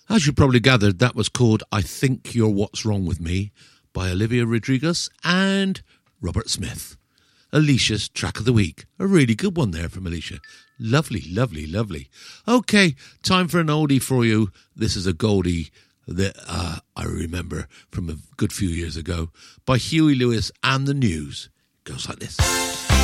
As you probably gathered, that was called I Think You're What's Wrong With Me by Olivia Rodrigo and Robert Smith. Alicia's track of the week. A really good one there from Alicia. Lovely, lovely, lovely. Okay, time for an oldie for you. This is a goldie that I remember from a good few years ago by Huey Lewis and the News. It goes like this.